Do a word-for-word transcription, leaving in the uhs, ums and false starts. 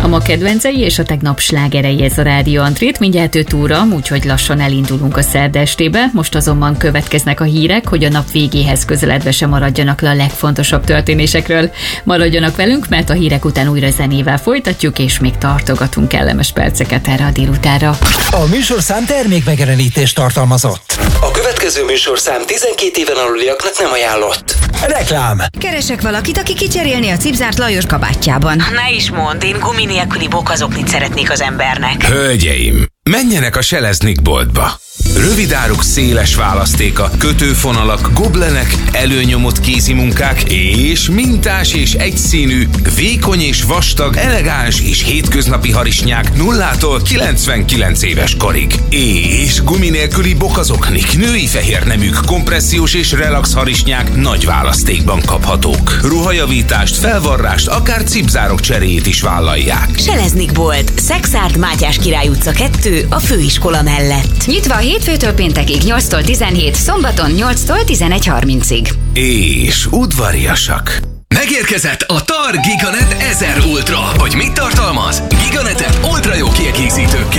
A ma kedvencei és a tegnap slágerei, ez a Rádió Antrét. Mindjárt öt óra, úgyhogy lassan elindulunk a szerda estébe. Most azonban következnek a hírek, hogy a nap végéhez közeledve sem maradjanak le a legfontosabb történésekről. Maradjanak velünk, mert a hírek után újra zenével folytatjuk, és még tartogatunk kellemes perceket erre a délutánra. A műsorszám termékmegjelenítést tartalmazott. A következő műsorszám tizenkét éven aluliaknak nem ajánlott. Reklám. Keresek valakit, aki kicserélni a cipzárt Lajos kabátjában. Ne is mondd, én gumi nélküli bokazoknit szeretnék az embernek. Hölgyeim, menjenek a Seleznick boltba. Rövidáruk széles választéka, kötőfonalak, goblenek, előnyomott kézimunkák és mintás és egyszínű, vékony és vastag, elegáns és hétköznapi harisnyák nullától kilencvenkilenc éves korig. És gumi nélküli bokazoknik, női fehérneműk, kompressziós és relax harisnyák nagy választékban kaphatók. Ruhajavítást, felvarrást, akár cipzárok cseréjét is vállalják. Seleznick bolt, Szexárd Mátyás Király utca kettő, a főiskola mellett. Nyitva hétfőtől péntekig nyolctól tizenhét, szombaton nyolctól tizenegy harmincig. És udvariasak. Megérkezett a Tar Giganet ezer Ultra. Hogy mit tartalmaz? Giganetet ultra jó kiegészítőkkel.